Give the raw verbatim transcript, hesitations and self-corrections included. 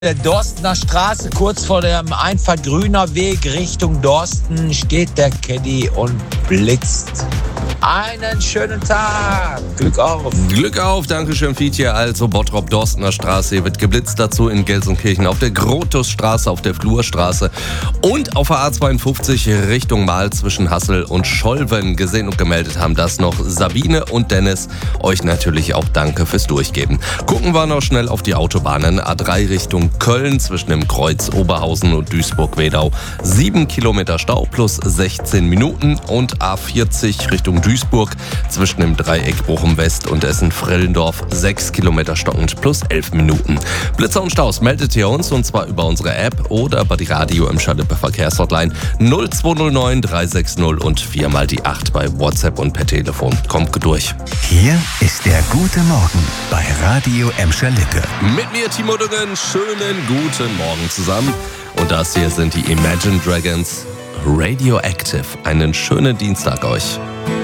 Der Dorstener Straße, kurz vor dem Einfahrt Grüner Weg Richtung Dorsten, steht der Caddy und blitzt. Einen schönen Tag. Glück auf. Glück auf, Dankeschön, Fietje. Also Bottrop, Dorstener Straße, hier wird geblitzt, dazu in Gelsenkirchen auf der Grotusstraße, auf der Flurstraße und auf der A zweiundfünfzig Richtung Mahl zwischen Hassel und Scholven. Gesehen und gemeldet haben das noch Sabine und Dennis. Euch natürlich auch danke fürs Durchgeben. Gucken wir noch schnell auf die Autobahnen. A drei Richtung Köln zwischen dem Kreuz Oberhausen und Duisburg-Wedau. sieben Kilometer Stau plus sechzehn Minuten und A vierzig Richtung Duisburg zwischen dem Dreieck Bochum West und Essen-Frellendorf. sechs Kilometer stockend plus elf Minuten. Blitzer und Staus meldet ihr uns und zwar über unsere App oder bei die Radio im Lippe Verkehrshotline null zwei null neun drei sechs null und viermal die acht bei WhatsApp und per Telefon. Kommt durch. Hier ist der gute Morgen bei Radio Lippe. Mit mir Timo Düngen, schönen guten Morgen zusammen. Und das hier sind die Imagine Dragons Radioactive. Einen schönen Dienstag euch.